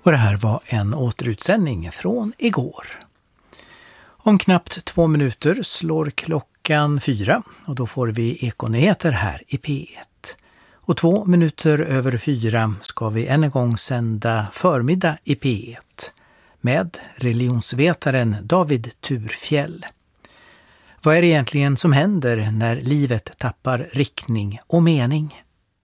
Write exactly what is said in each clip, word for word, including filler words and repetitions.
Och det här var en återutsändning från igår. Om knappt två minuter slår klockan fyra och då får vi Ekonyheter här i P ett. Och två minuter över fyra ska vi än en gång sända förmiddag i P ett med religionsvetaren David Thurfjell. Vad är det egentligen som händer när livet tappar riktning och mening?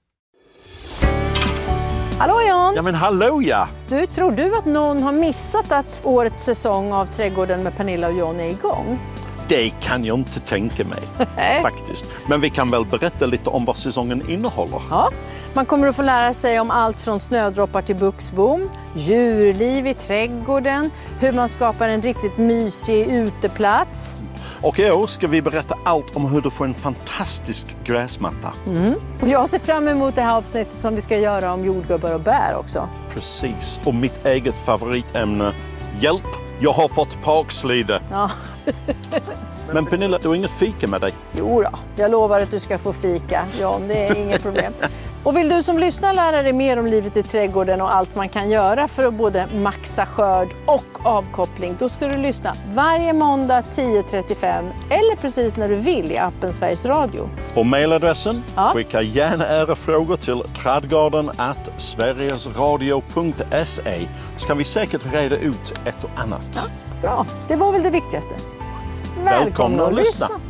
Hallå Jan! Ja men hallå ja! Du, tror du att någon har missat att årets säsong av Trädgården med Pernilla och John är igång? Det kan jag inte tänka mig, faktiskt. Men vi kan väl berätta lite om vad säsongen innehåller. Ja, man kommer att få lära sig om allt från snödroppar till buxbom, djurliv i trädgården, hur man skapar en riktigt mysig uteplats. Och i år ska vi berätta allt om hur du får en fantastisk gräsmatta. Mm. Och jag ser fram emot det här avsnittet som vi ska göra om jordgubbar och bär också. Precis, och mitt eget favoritämne, hjälp, jag har fått parkslide. Ja. Men Pernilla, du har inget fika med dig? Jo då, jag lovar att du ska få fika, John, det är inget problem. Och vill du som lyssnar lära dig mer om livet i trädgården och allt man kan göra för att både maxa skörd och avkoppling, då ska du lyssna varje måndag tio trettiofem eller precis när du vill i appen Sveriges Radio. Och mailadressen? Ja. Skicka gärna era frågor till trädgården at sverigesradio punkt se, så kan vi säkert reda ut ett och annat. Ja, bra, det var väl det viktigaste. Välkomna, Välkomna att lyssna. lyssna.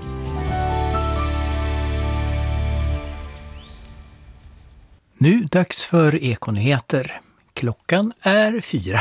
Nu dags för Ekonyheter. Klockan är fyra.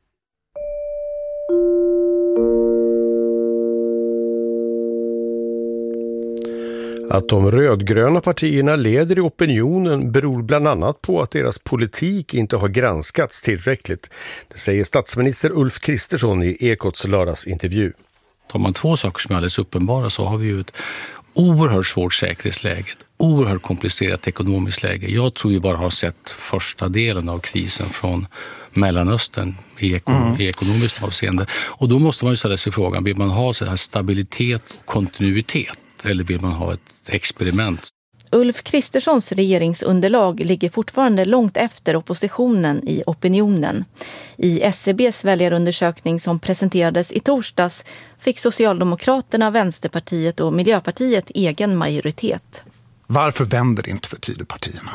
Att de rödgröna partierna leder i opinionen beror bland annat på att deras politik inte har granskats tillräckligt. Det säger statsminister Ulf Kristersson i Ekots lördagsintervju. Tar man två saker som är alldeles uppenbara så har vi ju ett oerhört svårt säkerhetsläge, ett oerhört komplicerat ekonomiskt läge. Jag tror vi bara har sett första delen av krisen från Mellanöstern i, ekon- mm. i ekonomiskt avseende. Och då måste man ju ställa sig frågan, vill man ha så här stabilitet och kontinuitet eller vill man ha ett experiment? Ulf Kristerssons regeringsunderlag ligger fortfarande långt efter oppositionen i opinionen. I S C B:s väljarundersökning som presenterades i torsdags fick Socialdemokraterna, Vänsterpartiet och Miljöpartiet egen majoritet. Varför vänder det inte för Tidöpartierna?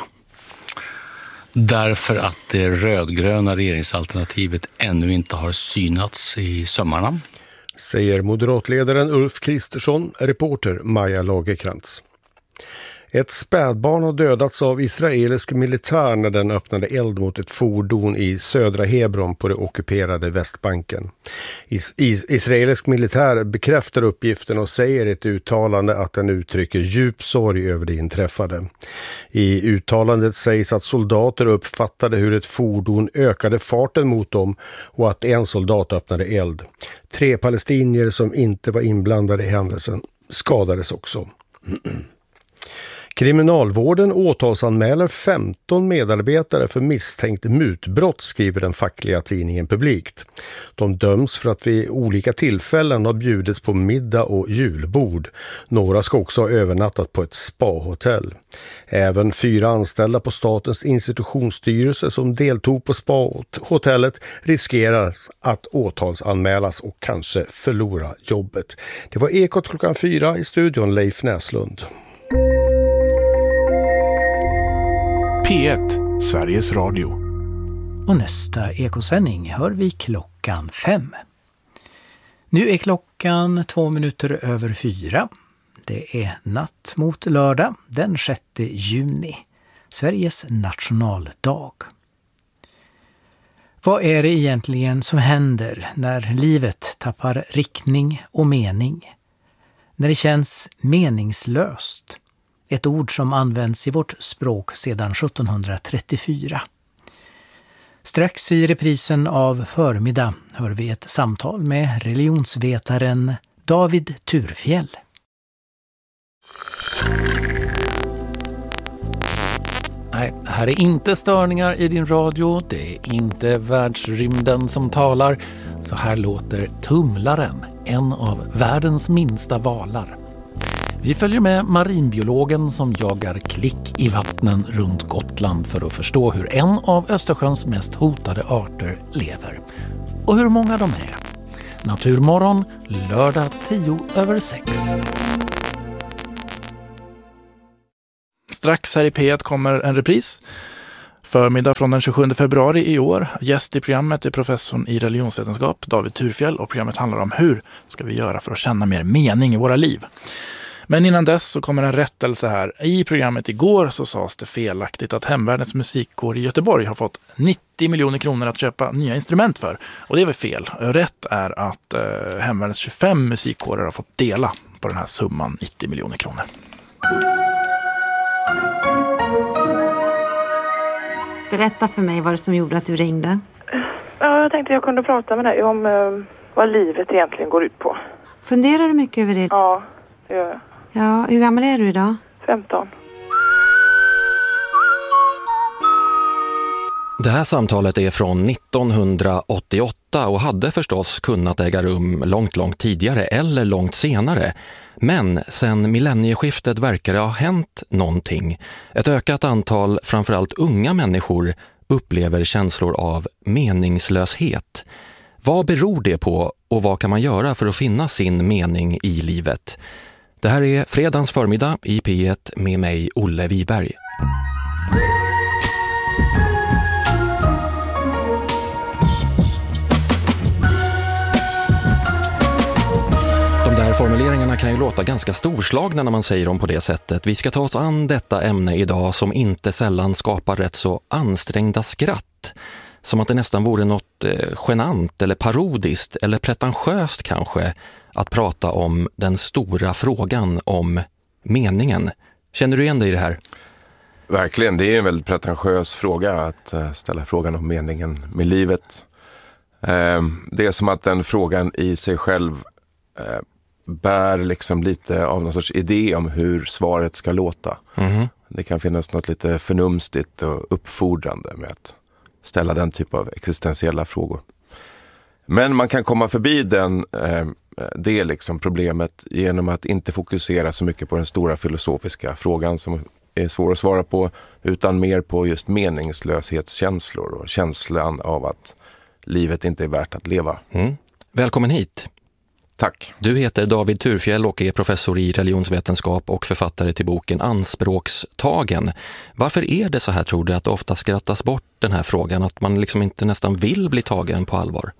Därför att det rödgröna regeringsalternativet ännu inte har synats i sömmarna. Säger moderatledaren Ulf Kristersson, reporter Maja Lagerkrantz. Ett spädbarn har dödats av israelisk militär när den öppnade eld mot ett fordon i södra Hebron på det ockuperade Västbanken. Is- is- israelisk militär bekräftar uppgiften och säger i ett uttalande att den uttrycker djup sorg över det inträffade. I uttalandet sägs att soldater uppfattade hur ett fordon ökade farten mot dem och att en soldat öppnade eld. Tre palestinier som inte var inblandade i händelsen skadades också. Kriminalvården åtalsanmäler femton medarbetare för misstänkt mutbrott, skriver den fackliga tidningen Publikt. De döms för att vid olika tillfällen har bjudits på middag och julbord. Några ska också ha övernattat på ett spahotell. Även fyra anställda på statens institutionsstyrelse som deltog på spahotellet riskerar att åtalsanmälas och kanske förlora jobbet. Det var Ekot klockan fyra, i studion Leif Näslund. P ett, Sveriges Radio. Och nästa ekosändning hör vi klockan fem. Nu är klockan två minuter över fyra. Det är natt mot lördag den sjätte juni, Sveriges nationaldag. Vad är det egentligen som händer när livet tappar riktning och mening? När det känns meningslöst? Ett ord som används i vårt språk sedan sjuttonhundratrettiofyra. Strax i reprisen av förmiddag hör vi ett samtal med religionsvetaren David Thurfjell. Nej, här är inte störningar i din radio, det är inte världsrymden som talar. Så här låter tumlaren, en av världens minsta valar. Vi följer med marinbiologen som jagar klick i vattnen runt Gotland för att förstå hur en av Östersjöns mest hotade arter lever. Och hur många de är. Naturmorgon, lördag tio över sex. Strax här i P ett kommer en repris. Förmiddag från den tjugosjunde februari i år. Gäst i programmet är professorn i religionsvetenskap David Thurfjell och programmet handlar om hur ska vi göra för att känna mer mening i våra liv. Men innan dess så kommer en rättelse här. I programmet igår så sades det felaktigt att Hemvärnets musikkår i Göteborg har fått nittio miljoner kronor att köpa nya instrument för. Och det är väl fel. Rätt är att eh, Hemvärnets tjugofem musikkårer har fått dela på den här summan nittio miljoner kronor. Berätta för mig vad det som gjorde att du ringde. Ja, jag tänkte jag kunde prata med dig om uh, vad livet egentligen går ut på. Funderar du mycket över det? Ja, det gör jag. Ja, hur gammal är du idag? femton. Det här samtalet är från nittonhundraåttioåtta och hade förstås kunnat äga rum långt, långt tidigare eller långt senare. Men sen millennieskiftet verkar det ha hänt någonting. Ett ökat antal, framförallt unga människor, upplever känslor av meningslöshet. Vad beror det på och vad kan man göra för att finna sin mening i livet? Det här är fredagens förmiddag i P ett med mig, Olle Wiberg. De där formuleringarna kan ju låta ganska storslagna när man säger dem på det sättet. Vi ska ta oss an detta ämne idag som inte sällan skapar rätt så ansträngda skratt. Som att det nästan vore något eh, genant eller parodiskt eller pretentiöst kanske att prata om den stora frågan om meningen. Känner du igen dig i det här? Verkligen, det är en väldigt pretentiös fråga att uh, ställa frågan om meningen med livet. Uh, det är som att den frågan i sig själv uh, bär liksom lite av någon sorts idé om hur svaret ska låta. Mm. Det kan finnas något lite förnumstigt och uppfordrande med att ställa den typ av existentiella frågor. Men man kan komma förbi den, eh, det liksom problemet genom att inte fokusera så mycket på den stora filosofiska frågan som är svår att svara på, utan mer på just meningslöshetskänslor och känslan av att livet inte är värt att leva. Mm. Välkommen hit. Tack. Du heter David Thurfjell och är professor i religionsvetenskap och författare till boken Anspråkstagen. Varför är det så här, tror du, att ofta skrattas bort den här frågan, att man liksom inte nästan vill bli tagen på allvar?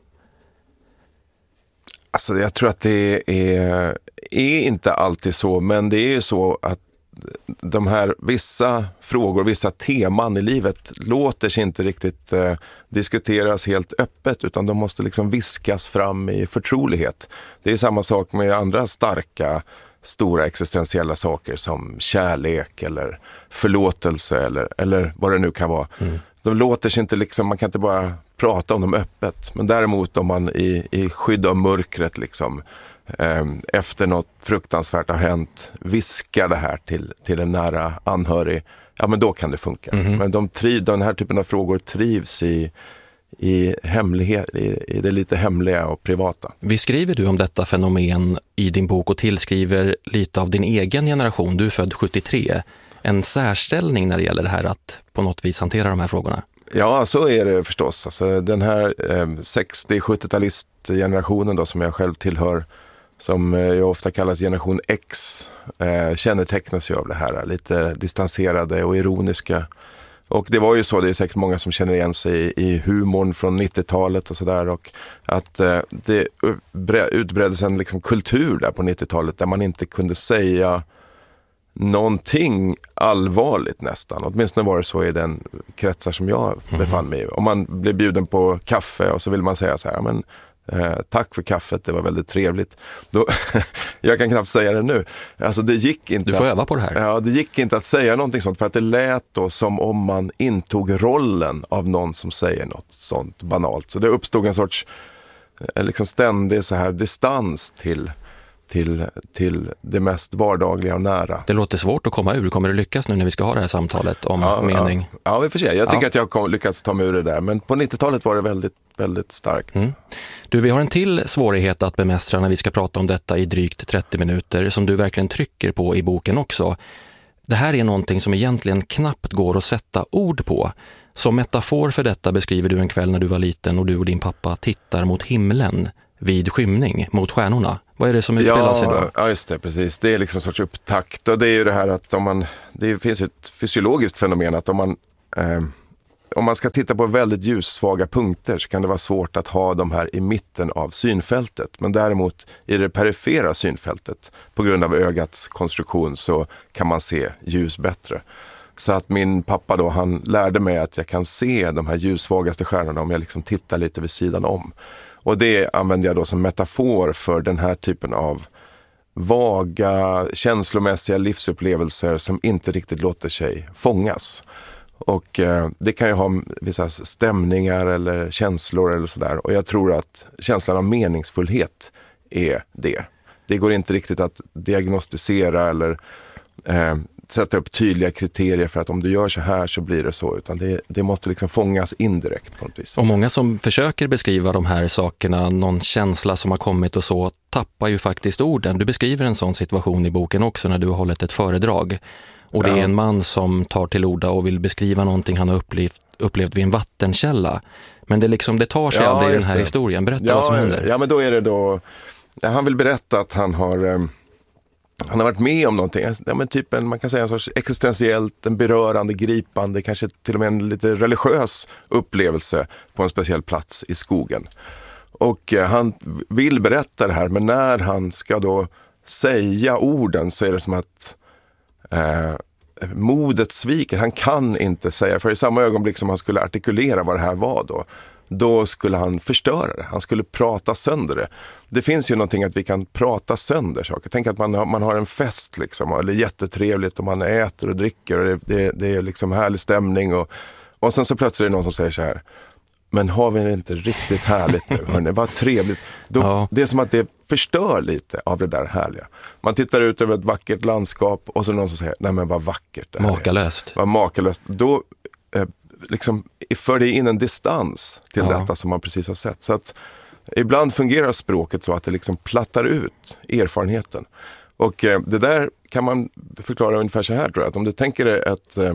Alltså jag tror att det är, är inte alltid så, men det är ju så att de här vissa frågor, vissa teman i livet låter sig inte riktigt eh, diskuteras helt öppet, utan de måste liksom viskas fram i förtrolighet. Det är samma sak med andra starka, stora existentiella saker som kärlek eller förlåtelse eller, eller vad det nu kan vara. Mm. De låter sig inte liksom, man kan inte bara prata om dem öppet, men däremot om man i, i skydd av mörkret liksom efter något fruktansvärt har hänt viskar det här till, till en nära anhörig, ja men då kan det funka. Mm-hmm. Men de triv, den här typen av frågor trivs i, i, hemlighet, i, i det lite hemliga och privata. Vi skriver du om detta fenomen i din bok och tillskriver lite av din egen generation, du är född sjuttiotre, en särställning när det gäller det här att på något vis hantera de här frågorna. Ja, så är det förstås. Alltså, den här eh, sextio-sjuttiotalistgenerationen då, som jag själv tillhör, som jag ofta kallas generation X, eh, kännetecknas ju av det här lite distanserade och ironiska. Och det var ju så, det är säkert många som känner igen sig i, i humorn från nittiotalet och sådär, och att eh, det utbreddes en liksom kultur där på nittiotalet där man inte kunde säga någonting allvarligt nästan. Åtminstone var det så i den kretsar som jag befann mig i. Om man blev bjuden på kaffe och så vill man säga så här, men Eh, tack för kaffet, det var väldigt trevligt. Då, jag kan knappt säga det nu. Alltså det gick inte. Du får öva på det här. Ja, det gick inte att säga någonting sånt, för att det lät då som om man intog rollen av någon som säger något sånt banalt. Så det uppstod en sorts eh, liksom ständig så här distans till Till, till det mest vardagliga och nära. Det låter svårt att komma ur. Kommer du lyckas nu när vi ska ha det här samtalet om ja, mening? Ja, ja, vi får se. Jag tycker ja. att jag kom, lyckats ta mig ur det där. Men på nittiotalet var det väldigt väldigt starkt. Mm. Du, vi har en till svårighet att bemästra när vi ska prata om detta i drygt trettio minuter som du verkligen trycker på i boken också. Det här är någonting som egentligen knappt går att sätta ord på. Som metafor för detta beskriver du en kväll när du var liten och du och din pappa tittar mot himlen vid skymning, mot stjärnorna. Vad är det som utspelar ja, sig då? Ja, just det, precis. Det är liksom en sorts upptakt. Och det är ju det här att om man, det finns ett fysiologiskt fenomen att om man, eh, om man ska titta på väldigt ljussvaga punkter så kan det vara svårt att ha de här i mitten av synfältet. Men däremot i det perifera synfältet, på grund av ögats konstruktion, så kan man se ljus bättre. Så att min pappa då, han lärde mig att jag kan se de här ljussvagaste stjärnorna om jag liksom tittar lite vid sidan om. Och det använder jag då som metafor för den här typen av vaga, känslomässiga livsupplevelser som inte riktigt låter sig fångas. Och eh, det kan ju ha vissa stämningar eller känslor eller sådär. Och jag tror att känslan av meningsfullhet är det. Det går inte riktigt att diagnostisera eller eh, sätta upp tydliga kriterier för att om du gör så här så blir det så, utan det, det måste liksom fångas indirekt på något vis. Och många som försöker beskriva de här sakerna, någon känsla som har kommit och så, tappar ju faktiskt orden. Du beskriver en sån situation i boken också när du har hållit ett föredrag. Och det är en man som tar till orda och vill beskriva någonting han har upplevt, upplevt vid en vattenkälla. Men det, liksom, det tar sig ja, aldrig i den här det. historien. Berätta ja, vad som händer. Ja, men då är det då... Ja, han vill berätta att han har... Um, han har varit med om någonting. Ja, men typ en, man kan säga en sorts existentiellt, en berörande, gripande, kanske till och med en lite religiös upplevelse på en speciell plats i skogen. Och uh, han vill berätta det här, men när han ska då säga orden så är det som att... Uh, modet sviker. Han kan inte säga, för i samma ögonblick som han skulle artikulera vad det här var då, då skulle han förstöra det. Han skulle prata sönder det. Det finns ju någonting att vi kan prata sönder saker. Tänk att man har, man har en fest liksom, eller jättetrevligt och man äter och dricker och det, det, det är liksom härlig stämning och, och sen så plötsligt är det någon som säger så här: men har vi det inte riktigt härligt nu? Hörrni, vad trevligt. Då, ja. Det är som att det förstör lite av det där härliga. Man tittar ut över ett vackert landskap och så är det någon som säger, nej men vad vackert det här makalöst. är. Vad makalöst. Då eh, liksom för det in en distans till ja. detta som man precis har sett. Så att ibland fungerar språket så att det liksom plattar ut erfarenheten. Och eh, det där kan man förklara ungefär så här, tror jag. Att om du tänker dig att eh,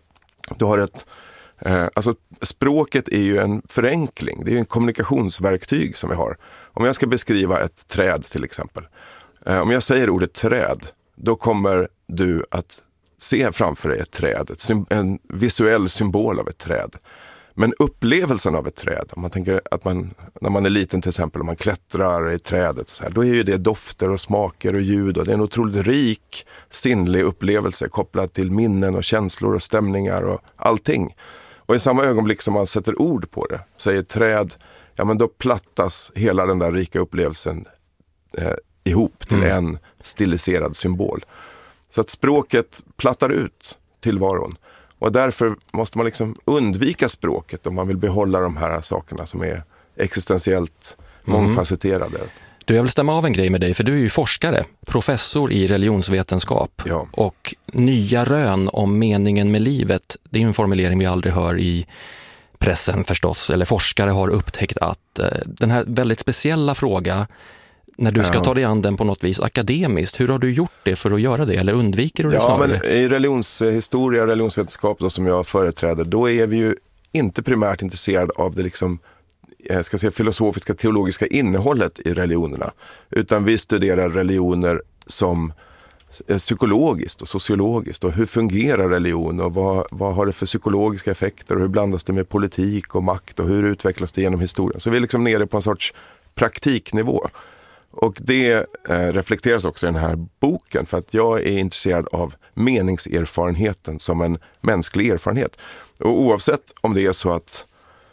du har ett Eh, alltså språket är ju en förenkling, det är ju en kommunikationsverktyg som vi har. Om jag ska beskriva ett träd till exempel, eh, om jag säger ordet träd, då kommer du att se framför dig ett träd, ett sym- en visuell symbol av ett träd. Men upplevelsen av ett träd, om man tänker att man, när man är liten till exempel, om man klättrar i trädet så här, då är ju det dofter och smaker och ljud och det är en otroligt rik sinnlig upplevelse kopplad till minnen och känslor och stämningar och allting. Och i samma ögonblick som man sätter ord på det, säger träd, ja men då plattas hela den där rika upplevelsen eh, ihop till mm. en stiliserad symbol. Så att språket plattar ut tillvaron. Och därför måste man liksom undvika språket om man vill behålla de här sakerna som är existentiellt mångfacetterade. Mm. Du, jag vill stämma av en grej med dig, för du är ju forskare, professor i religionsvetenskap. Ja. Och nya rön om meningen med livet, det är ju en formulering vi aldrig hör i pressen förstås. Eller forskare har upptäckt att eh, den här väldigt speciella fråga, när du ska ja. ta dig an den på något vis akademiskt, hur har du gjort det för att göra det? Eller undviker du det ja, snarare? Men i religionshistoria och religionsvetenskap då, som jag företräder, då är vi ju inte primärt intresserade av det liksom, jag ska säga, filosofiska, teologiska innehållet i religionerna. Utan vi studerar religioner som psykologiskt och sociologiskt. Och hur fungerar religion och vad, vad har det för psykologiska effekter och hur blandas det med politik och makt och hur utvecklas det genom historien. Så vi är liksom nere på en sorts praktiknivå. Och det eh, reflekteras också i den här boken, för att jag är intresserad av meningserfarenheten som en mänsklig erfarenhet. Och oavsett om det är så att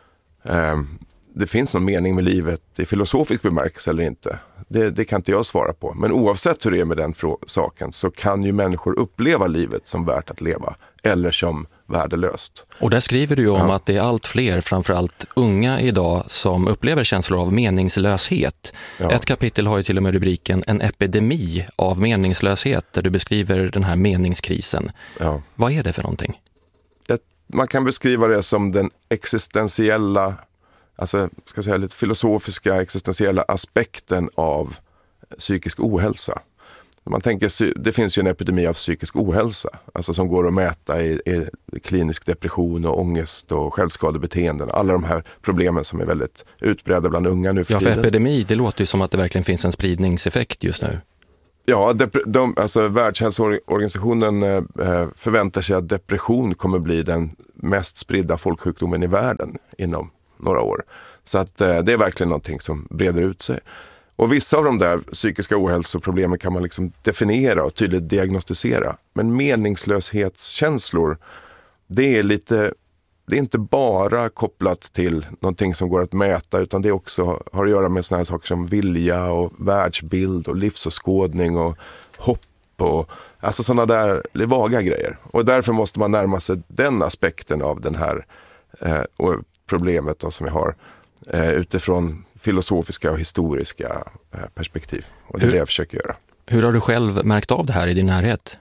eh, det finns någon mening med livet i filosofisk bemärkelse eller inte, det, det kan inte jag svara på. Men oavsett hur det är med den frå- saken så kan ju människor uppleva livet som värt att leva eller som värdelöst. Och där skriver du ju om ja. att det är allt fler, framförallt unga idag, som upplever känslor av meningslöshet. Ja. Ett kapitel har ju till och med rubriken En epidemi av meningslöshet, där du beskriver den här meningskrisen. Ja. Vad är det för någonting? Man kan beskriva det som den existentiella alltså, ska jag säga, lite filosofiska, existentiella aspekten av psykisk ohälsa. Man tänker, det finns ju en epidemi av psykisk ohälsa, alltså som går att mäta i, i klinisk depression och ångest och självskadebeteenden. Alla de här problemen som är väldigt utbredda bland unga nu för Ja, för tiden. epidemi, det låter ju som att det verkligen finns en spridningseffekt just nu. Ja, dep- de, alltså Världshälsoorganisationen eh, förväntar sig att depression kommer bli den mest spridda folksjukdomen i världen inom några år. Så att eh, det är verkligen någonting som breder ut sig. Och vissa av de där psykiska ohälsoproblemen kan man liksom definiera och tydligt diagnostisera. Men meningslöshetskänslor, det är lite, det är inte bara kopplat till någonting som går att mäta, utan det också har att göra med såna här saker som vilja och världsbild och livsåskådning och hopp och alltså sådana där vaga grejer. Och därför måste man närma sig den aspekten av den här eh, och problemet då, som vi har eh, utifrån filosofiska och historiska eh, perspektiv. Och det är hur, det jag försöker göra. Hur har du själv märkt av det här i din närhet?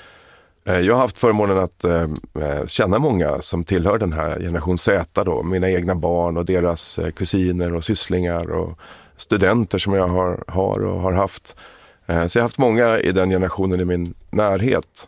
Eh, jag har haft förmånen att eh, känna många som tillhör den här generation Z då. Mina egna barn och deras eh, kusiner och sysslingar och studenter som jag har, har och har haft. Eh, så jag har haft många i den generationen i min närhet.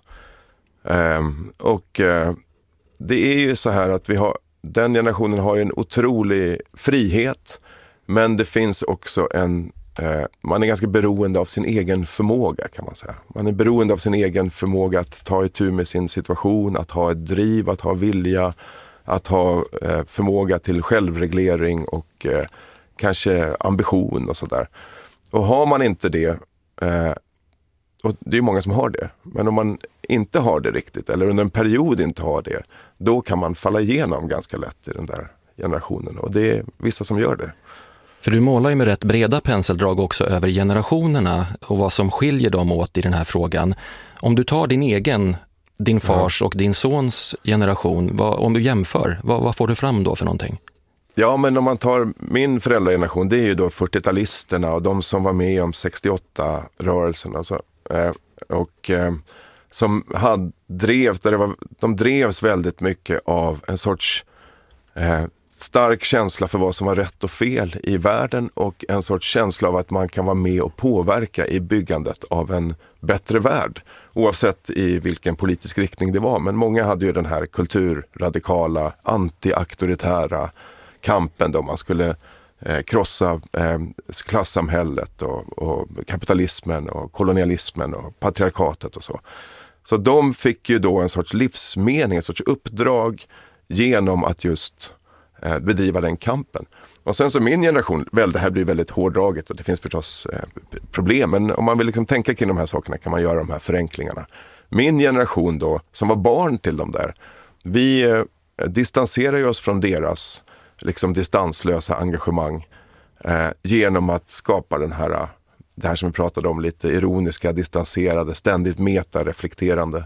Eh, och eh, det är ju så här att vi har, den generationen har ju en otrolig frihet. Men det finns också en, eh, man är ganska beroende av sin egen förmåga kan man säga. Man är beroende av sin egen förmåga att ta itu med sin situation, att ha ett driv, att ha vilja, att ha eh, förmåga till självreglering och eh, kanske ambition och sådär. Och har man inte det, eh, och det är många som har det, men om man inte har det riktigt eller under en period inte har det, då kan man falla igenom ganska lätt i den där generationen. Och det är vissa som gör det. För du målar ju med rätt breda penseldrag också över generationerna och vad som skiljer dem åt i den här frågan. Om du tar din egen, din fars ja. och din sons generation, vad, om du jämför, vad, vad får du fram då för någonting? Ja, men om man tar min föräldrageneration, det är ju då fyrtiotalisterna och de som var med om sextioåtta-rörelsen. Alltså, eh, och eh, som hade, drev, där det var, de drevs väldigt mycket av en sorts eh, stark känsla för vad som var rätt och fel i världen och en sorts känsla av att man kan vara med och påverka i byggandet av en bättre värld. Oavsett i vilken politisk riktning det var. Men många hade ju den här kulturradikala, anti-auktoritära kampen då man skulle eh, krossa eh, klassamhället och, och kapitalismen och kolonialismen och patriarkatet och så. Så de fick ju då en sorts livsmening, en sorts uppdrag genom att just eh, bedriva den kampen. Och sen så min generation, väl det här blir väldigt hårdraget och det finns förstås eh, problem, men om man vill liksom tänka kring de här sakerna kan man göra de här förenklingarna. Min generation då, som var barn till dem där, vi eh, distanserar oss från deras liksom distanslösa engagemang eh, genom att skapa den här, det här som vi pratade om, lite ironiska, distanserade, ständigt metareflekterande.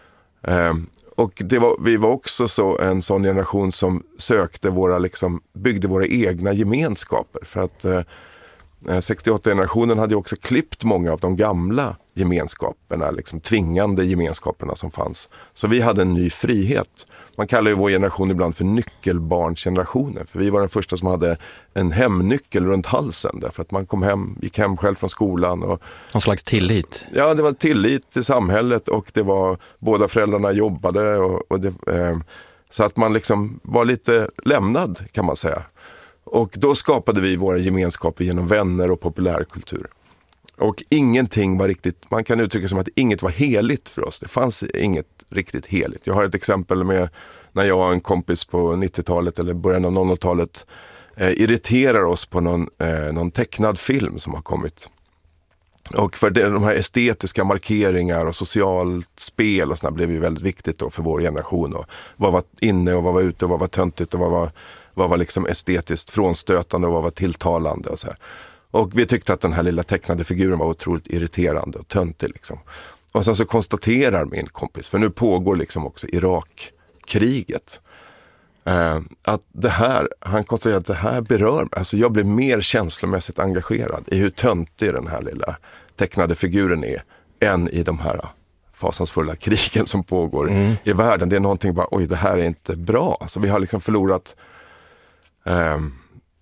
Eh, och det var, vi var också så en sån generation som sökte våra, liksom, byggde våra egna gemenskaper. För att eh, sextioåtta-generationen hade ju också klippt många av de gamla gemenskaperna, liksom tvingande gemenskaperna som fanns. Så vi hade en ny frihet. Man kallar ju vår generation ibland för nyckelbarnsgenerationen. För vi var den första som hade en hemnyckel runt halsen. Därför att man kom hem, gick hem själv från skolan. Och, någon slags tillit? Ja, det var tillit till samhället och det var båda föräldrarna jobbade. Och, och det, eh, så att man liksom var lite lämnad kan man säga. Och då skapade vi våra gemenskaper genom vänner och populärkultur. Och ingenting var riktigt, man kan uttrycka som att inget var heligt för oss. Det fanns inget riktigt heligt. Jag har ett exempel med när jag och en kompis på nittiotalet eller början av nolltalet eh, irriterar oss på någon, eh, någon tecknad film som har kommit. Och för det, de här estetiska markeringar och socialt spel och sådär blev ju väldigt viktigt då för vår generation. Och vad var inne och vad var ute och vad var töntigt och vad var, vad var liksom estetiskt frånstötande och vad var tilltalande och så här. Och vi tyckte att den här lilla tecknade figuren var otroligt irriterande och töntig liksom. Och sen så konstaterar min kompis, för nu pågår liksom också Irakkriget, eh, att det här, han konstaterar att det här berör mig. Alltså jag blir mer känslomässigt engagerad i hur töntig den här lilla tecknade figuren är än i de här fasansfulla krigen som pågår mm. i världen. Det är någonting bara, oj det här är inte bra. Alltså vi har liksom förlorat... Eh,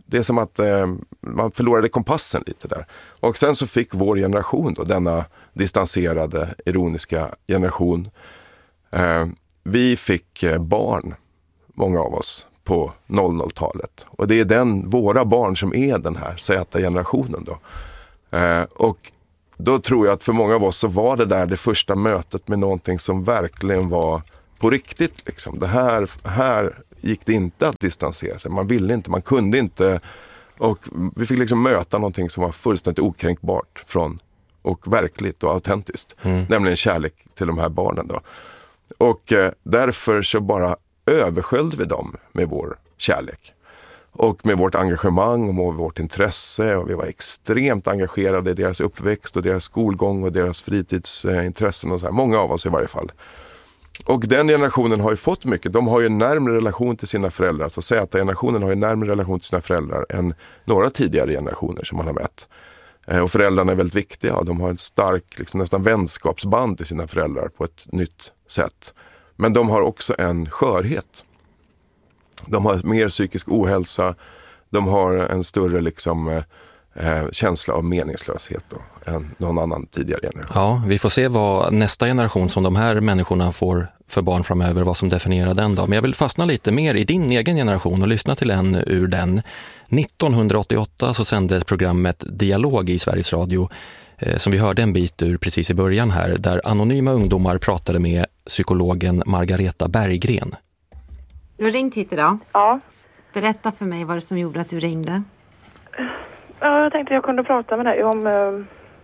det är som att eh, man förlorade kompassen lite där. Och sen så fick vår generation då, denna distanserade, ironiska generation, eh, vi fick eh, barn, många av oss, på noll noll-talet. Och det är den, våra barn som är den här Z-generationen då. Eh, och då tror jag att för många av oss så var det där det första mötet med någonting som verkligen var på riktigt. Liksom. Det här, här gick det inte att distansera sig. Man ville inte, man kunde inte. Och vi fick liksom möta någonting som var fullständigt okränkbart från, och verkligt och autentiskt. Mm. Nämligen kärlek till de här barnen då. Och eh, därför så bara översköljde vi dem med vår kärlek. Och med vårt engagemang och med vårt intresse. Och vi var extremt engagerade i deras uppväxt och deras skolgång och deras fritidsintressen och så här. Många av oss i varje fall. Och den generationen har ju fått mycket. De har ju en närmare relation till sina föräldrar. Så Z-generationen har ju en närmare relation till sina föräldrar än några tidigare generationer som man har mött. Och föräldrarna är väldigt viktiga. De har en stark, liksom, nästan vänskapsband till sina föräldrar på ett nytt sätt. Men de har också en skörhet. De har mer psykisk ohälsa. De har en större liksom, eh, känsla av meningslöshet då, än någon annan tidigare generation. Ja, vi får se vad nästa generation som de här människorna får för barn framöver, vad som definierar den då. Men jag vill fastna lite mer i din egen generation och lyssna till en ur den. nittonhundraåttioåtta så sändes programmet Dialog i Sveriges Radio, eh, som vi hörde en bit ur precis i början här, där anonyma ungdomar pratade med psykologen Margareta Berggren. Du har ringt hit idag. Ja. Berätta för mig vad det som gjorde att du ringde. Ja, jag tänkte jag kunde prata med dig om eh,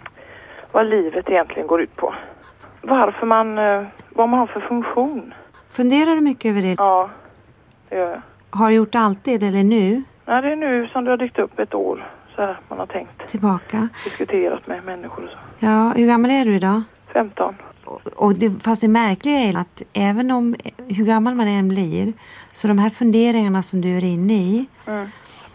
vad livet egentligen går ut på. Varför man, eh, vad man har för funktion. Funderar du mycket över det? Ja, det gör jag. Har du gjort det alltid eller nu? Nej, det är nu som det har dykt upp ett år så här man har tänkt. Tillbaka? Diskuterat med människor och så. Ja, hur gammal är du idag? femton. Och det, fast det märkliga är att även om hur gammal man än blir, så de här funderingarna som du är inne i, mm.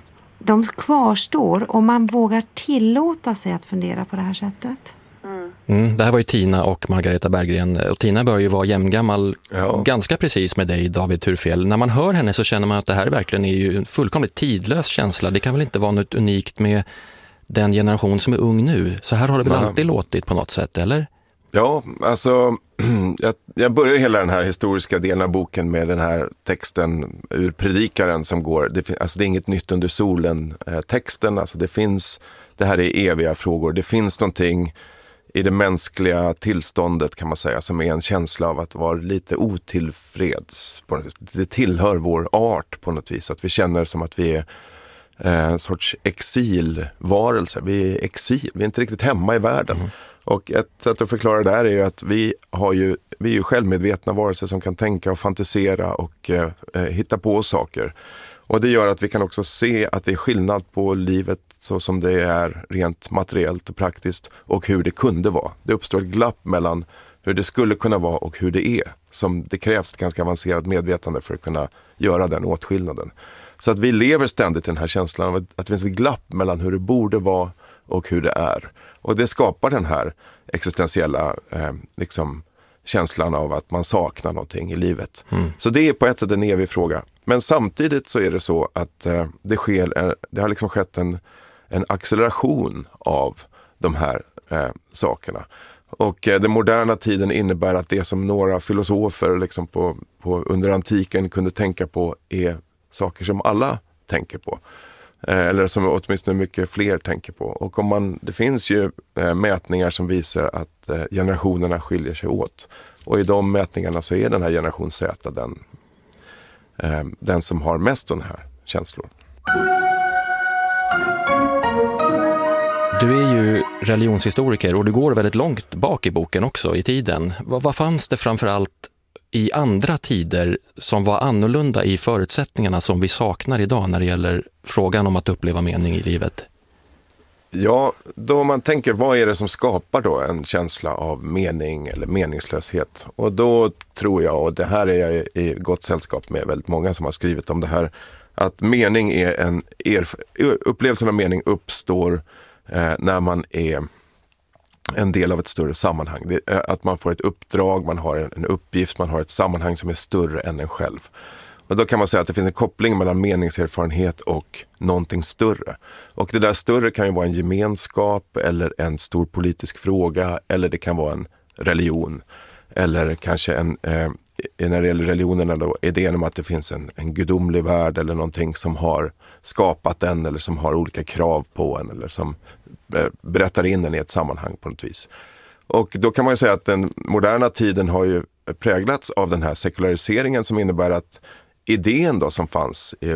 de kvarstår om man vågar tillåta sig att fundera på det här sättet. Mm. Mm, det här var ju Tina och Margareta Berggren. Och Tina bör ju vara jämngammal, ja. ganska precis med dig, David Thurfjell. När man hör henne så känner man att det här verkligen är ju en fullkomligt tidlös känsla. Det kan väl inte vara något unikt med den generation som är ung nu. Så här har det väl ja. alltid låtit på något sätt, eller? Ja, alltså jag, jag börjar hela den här historiska delen av boken med den här texten ur predikaren som går, det, alltså det är inget nytt under solen eh, texten, alltså det finns, det här är eviga frågor, det finns någonting i det mänskliga tillståndet kan man säga som är en känsla av att vara lite otillfreds på något vis. Det tillhör vår art på något vis, att vi känner som att vi är eh, en sorts exilvarelser, vi är exil, vi är inte riktigt hemma i världen. Mm. Och ett sätt att förklara det här är ju att vi, har ju, vi är ju självmedvetna varelser som kan tänka och fantisera och eh, hitta på saker. Och det gör att vi kan också se att det är skillnad på livet så som det är rent materiellt och praktiskt och hur det kunde vara. Det uppstår ett glapp mellan hur det skulle kunna vara och hur det är. Som det krävs ett ganska avancerat medvetande för att kunna göra den åtskillnaden. Så att vi lever ständigt i den här känslan av att det finns ett glapp mellan hur det borde vara och hur det är. Och det skapar den här existentiella eh, liksom, känslan av att man saknar någonting i livet. Mm. Så det är på ett sätt en evig fråga. Men samtidigt så är det så att eh, det, sker, eh, det har liksom skett en, en acceleration av de här eh, sakerna. Och eh, den moderna tiden innebär att det som några filosofer liksom på, på, under antiken kunde tänka på är saker som alla tänker på. Eller som åtminstone mycket fler tänker på. Och om man, det finns ju eh, mätningar som visar att eh, generationerna skiljer sig åt. Och i de mätningarna så är den här generation Z den, eh, den som har mest sådana här känslor. Du är ju religionshistoriker och du går väldigt långt bak i boken också i tiden. Vad, vad fanns det framförallt i andra tider som var annorlunda i förutsättningarna som vi saknar idag när det gäller frågan om att uppleva mening i livet? Ja, då man tänker vad är det som skapar då en känsla av mening eller meningslöshet? Och då tror jag, och det här är jag i gott sällskap med väldigt många som har skrivit om det här, att mening är en erf- upplevelsen av mening uppstår eh, när man är en del av ett större sammanhang. Det är att man får ett uppdrag, man har en uppgift, man har ett sammanhang som är större än en själv. Och då kan man säga att det finns en koppling mellan meningserfarenhet och någonting större. Och det där större kan ju vara en gemenskap eller en stor politisk fråga, eller det kan vara en religion. Eller kanske en, eh, när det gäller religionerna då, idén om att det finns en, en gudomlig värld eller någonting som har skapat den eller som har olika krav på en eller som eh, berättar in den i ett sammanhang på något vis. Och då kan man ju säga att den moderna tiden har ju präglats av den här sekulariseringen som innebär att idén då som fanns